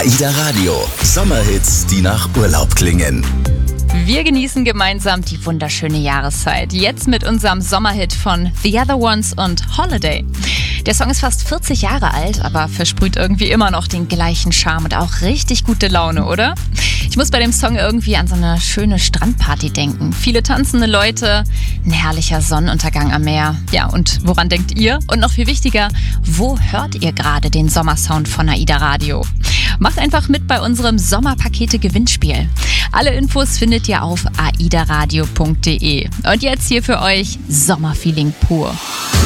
AIDA Radio. Sommerhits, die nach Urlaub klingen. Wir genießen gemeinsam die wunderschöne Jahreszeit. Jetzt mit unserem Sommerhit von The Other Ones und Holiday. Der Song ist fast 40 Jahre alt, aber versprüht irgendwie immer noch den gleichen Charme und auch richtig gute Laune, oder? Ich muss bei dem Song irgendwie an so eine schöne Strandparty denken. Viele tanzende Leute, ein herrlicher Sonnenuntergang am Meer. Ja, und woran denkt ihr? Und noch viel wichtiger, wo hört ihr gerade den Sommersound von AIDA Radio? Macht einfach mit bei unserem Sommerpakete-Gewinnspiel. Alle Infos findet ihr auf aidaradio.de. Und jetzt hier für euch Sommerfeeling pur.